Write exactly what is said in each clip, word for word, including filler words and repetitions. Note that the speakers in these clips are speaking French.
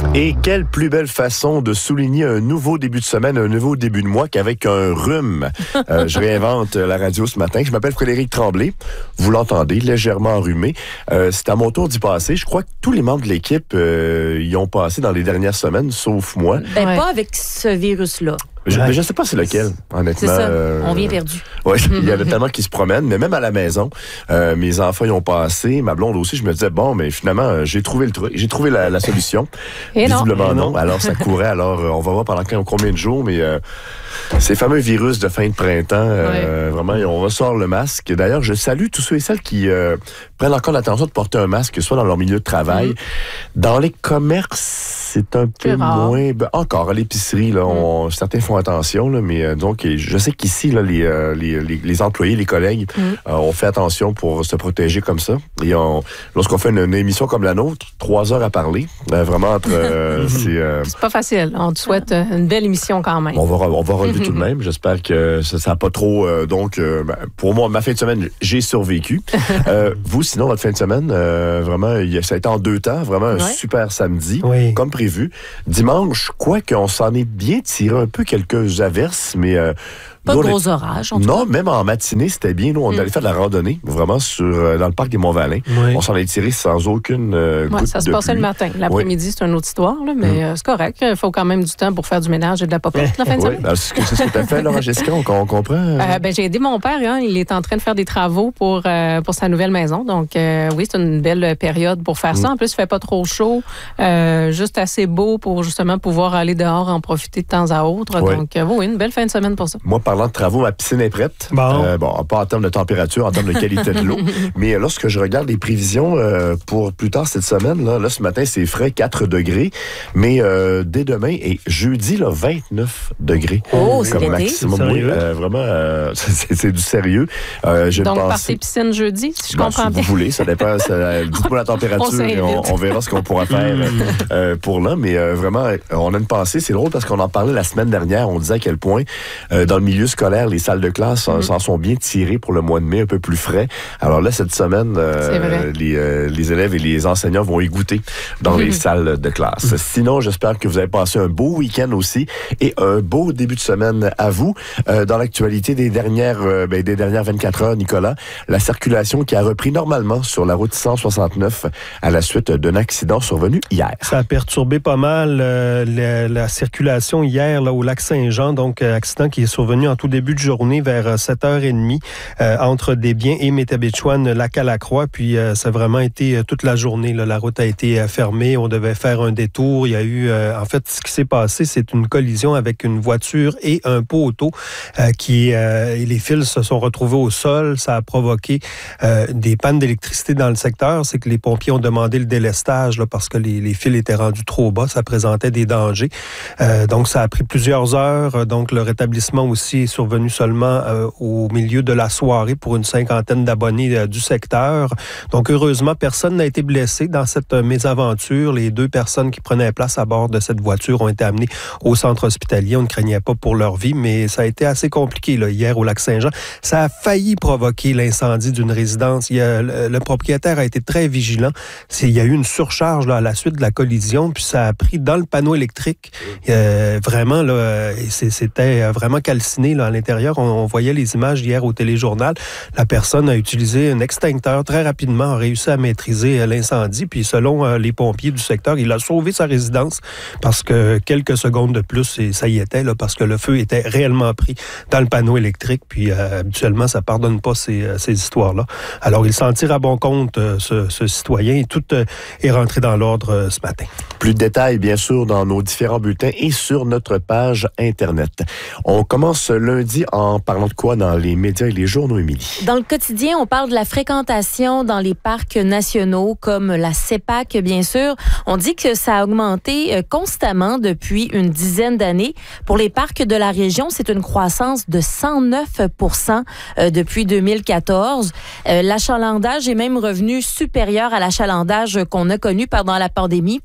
Et quelle plus belle façon de souligner un nouveau début de semaine, un nouveau début de mois qu'avec un rhume. Euh, je réinvente la radio ce matin. Je m'appelle Frédéric Tremblay. Vous l'entendez, légèrement enrhumé. Euh, c'est à mon tour d'y passer. Je crois que tous les membres de l'équipe euh, y ont passé dans les dernières semaines, sauf moi. Ben, Ouais. pas avec ce virus-là. Je Ouais. ne sais pas c'est lequel, honnêtement. C'est ça. Euh, On vient perdu. Oui, il y en a tellement qui se promènent, mais même à la maison, euh, mes enfants y ont passé, ma blonde aussi, je me disais, bon, mais finalement, euh, j'ai trouvé le truc, j'ai trouvé la, la solution. Et non. Visiblement Et non. non. Alors, ça courait, alors, euh, on va voir pendant combien de jours, mais euh, ces fameux virus de fin de printemps, euh, vraiment, on ressort le masque. D'ailleurs, je salue tous ceux et celles qui euh, prennent encore l'attention de porter un masque, soit dans leur milieu de travail. Mm. Dans les commerces, c'est un peu C'est rare. moins... Ben, encore, à l'épicerie, là, on, certains font attention, là, mais euh, donc, je sais qu'ici, là, les, euh, les, les, les employés, les collègues, Mm. euh, on fait attention pour se protéger comme ça. Et on, lorsqu'on fait une, une émission comme la nôtre, trois heures à parler, euh, vraiment entre... euh, c'est, euh, C'est pas facile. On te souhaite euh, une belle émission quand même. on va, on va relever tout de même. J'espère que ça n'a pas trop... euh, donc, euh, ben, pour moi, ma fin de semaine, j'ai survécu. Euh, vous, sinon, votre fin de semaine, euh, vraiment, il y a- ça a été en deux temps. Vraiment un Ouais. super samedi, Oui. comme prévu. Dimanche, quoi qu'on s'en est bien tiré un peu quelques averses, mais... euh, Pas nous, de on est- gros orages, en tout Non, cas. même en matinée, c'était bien. Nous, on Mm. allait faire de la randonnée, vraiment, sur, euh, dans le parc des Monts-Valin. Oui. On s'en est tiré sans aucune euh, Ouais, goutte ça se de passait pluie. le matin. L'après-midi, c'est une autre histoire, là, mais Mm. euh, c'est correct. Il faut quand même du temps pour faire du ménage et de la popette la fin de Oui, semaine. ben, c'est ce que c'est ce que tu as fait, Laura Jessica, on, on comprend. Euh, ben, j'ai aidé mon père. Hein, il est en train de faire des travaux pour, euh, pour sa nouvelle maison. Donc, euh, oui, c'est une belle période pour faire ça. En plus, il fait pas trop chaud. Euh, juste assez beau pour justement pouvoir aller dehors en profiter de temps à autre. Ouais. Donc, euh, oui, une belle fin de semaine pour ça. Moi, parlant de travaux, ma piscine est prête. Bon. Euh, bon, pas en termes de température, en termes de qualité de l'eau. Mais euh, lorsque je regarde les prévisions euh, pour plus tard cette semaine, là, là ce matin, c'est frais, quatre degrés. Mais euh, dès demain et jeudi, là, vingt-neuf degrés. Oh, c'est comme l'été. maximum. C'est Oui, sérieux? euh, vraiment, euh, c'est, c'est du sérieux. Euh, j'ai Donc, pensé- partez piscine jeudi, si je Ben, comprends si bien. vous voulez, ça dépend. ça- dites-moi la On température s'invite. et on, on verra ce qu'on pourra faire euh, pour là. Mais euh, vraiment, euh, on a une pensée. C'est drôle parce qu'on en parlait la semaine dernière. On disait à quel point, euh, dans le milieu scolaire, les salles de classe s'en- s'en sont bien tirées pour le mois de mai, un peu plus frais. Alors là, cette semaine, euh, C'est vrai. les, euh, les élèves et les enseignants vont y goûter dans les salles de classe. Sinon, j'espère que vous avez passé un beau week-end aussi et un beau début de semaine à vous. Euh, dans l'actualité des dernières, euh, ben, des dernières vingt-quatre heures, Nicolas, la circulation qui a repris normalement sur la route cent soixante-neuf à la suite d'un accident survenu hier. Ça a perturbé pas mal euh, la, la circulation hier là, au lac Saint-Jean. Donc, euh, accident qui est survenu en tout début de journée vers euh, sept heures trente euh, entre Desbiens et Métabetchouane, lac à la Croix. Puis, euh, ça a vraiment été euh, toute la journée. Là, la route a été euh, fermée. On devait faire un détour. Il y a eu, euh, en fait, ce qui s'est passé, c'est une collision avec une voiture et un poteau euh, qui, euh, et les fils se sont retrouvés au sol. Ça a provoqué euh, des pannes d'électricité dans le secteur. C'est que les pompiers ont demandé le délestage là, parce que les, les fils étaient rendus trop bas. Ça présentait des dangers. Euh, donc, ça a pris plusieurs heures. Donc, le rétablissement aussi est survenu seulement euh, au milieu de la soirée pour une cinquantaine d'abonnés euh, du secteur. Donc, heureusement, personne n'a été blessé dans cette euh, mésaventure. Les deux personnes qui prenaient place à bord de cette voiture ont été amenées au centre hospitalier. On ne craignait pas pour leur vie, mais ça a été assez compliqué là, hier au lac Saint-Jean. Ça a failli provoquer l'incendie d'une résidence. Il y a, le, le propriétaire a été très vigilant. C'est, il y a eu une surcharge là, à la suite de la collision, puis ça a pris dans le panneau électrique. Euh, vraiment, là, euh, c'est, c'était vraiment calciné là, à l'intérieur. On, on voyait les images hier au téléjournal. La personne a utilisé un extincteur très rapidement, a réussi à maîtriser euh, l'incendie. Puis selon euh, les pompiers du secteur, il a sauvé sa résidence parce que quelques secondes de plus, et ça y était, là, parce que le feu était réellement pris dans le panneau électrique. Puis euh, habituellement, ça pardonne pas ces, euh, ces histoires-là. Alors, il s'en tire à bon compte, euh, ce, ce citoyen, et tout euh, est rentré dans l'ordre euh, ce matin. Plus de détails, bien sûr, dans nos différents bulletins et sur notre page Internet. On commence lundi en parlant de quoi dans les médias et les journaux, Émilie? Dans le quotidien, on parle de la fréquentation dans les parcs nationaux, comme la CEPAC, bien sûr. On dit que ça a augmenté euh, constamment depuis une dizaine d'années. Pour les parcs de la région, c'est une croissance de cent neuf pour cent euh, depuis deux mille quatorze. Euh, l'achalandage est même revenu supérieur à l'achalandage qu'on a connu pendant la pandémie, parce qu'on sait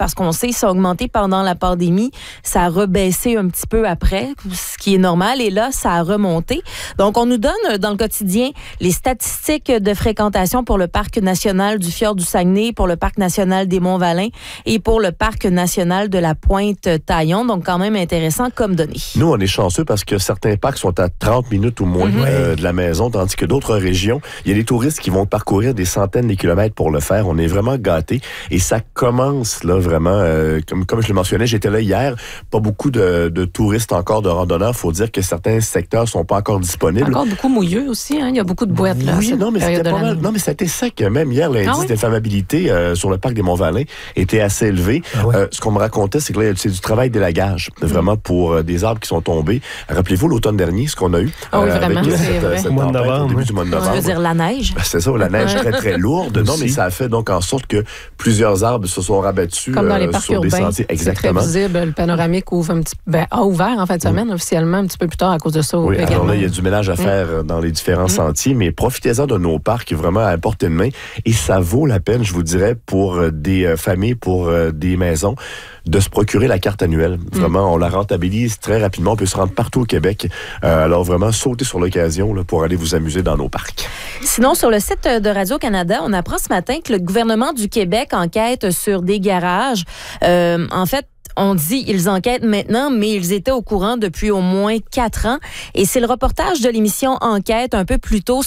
sait, ça a augmenté pendant la pandémie. Ça a rebaissé un petit peu après, ce qui est normal. Et là, ça a remonté. Donc, on nous donne dans le quotidien les statistiques de fréquentation pour le Parc national du Fjord du Saguenay, pour le Parc national des Monts-Valin et pour le Parc national de la Pointe-Taillon. Donc, quand même intéressant comme données. Nous, on est chanceux parce que certains parcs sont à trente minutes ou moins mm-hmm. euh, de la maison, tandis que d'autres régions, il y a des touristes qui vont parcourir des centaines de kilomètres pour le faire. On est vraiment gâtés et ça commence là vraiment, euh, comme, comme je le mentionnais, j'étais là hier, pas beaucoup de, de touristes encore, de randonneurs. Il faut dire que certains secteurs sont pas encore disponibles. Encore beaucoup mouilleux aussi, hein? Il y a beaucoup de boîtes là. Oui, non, mais c'était pas mal. Non, mais c'était sec. Même hier, l'indice ah oui? d'inflammabilité euh, sur le parc des Monts-Valin était assez élevé. Ah oui? euh, ce qu'on me racontait, c'est que là, c'est du travail d'élagage, mmh. vraiment pour euh, des arbres qui sont tombés. Rappelez-vous l'automne dernier, ce qu'on a eu. Ah oui, euh, vraiment, avec c'est cette, vrai. cette mois de tempête, novembre, au début oui. du mois de novembre. Tu veux dire la neige? C'est ça, la neige très, très lourde. Non, mais ça a fait donc en sorte que plusieurs arbres se sont rabattus comme dans les euh, parcs sur urbains, des sentiers. Exactement. C'est très visible. Le panoramique ouvre un petit, ben, a ouvert en fin de semaine, mmh. officiellement, un petit peu plus tard à cause de ça. Oui, également. alors là, il y a du ménage à faire mmh. dans les différents mmh. sentiers, mais profitez-en de nos parcs vraiment à portée de main. Et ça vaut la peine, je vous dirais, pour des familles, pour des maisons, de se procurer la carte annuelle. Vraiment, mmh. on la rentabilise très rapidement. On peut se rendre partout au Québec. Euh, alors vraiment, sautez sur l'occasion là, pour aller vous amuser dans nos parcs. Sinon, sur le site de Radio-Canada, on apprend ce matin que le gouvernement du Québec enquête sur des garages. Euh, en fait, on dit ils enquêtent maintenant, mais ils étaient au courant depuis au moins quatre ans. Et c'est le reportage de l'émission Enquête un peu plus tôt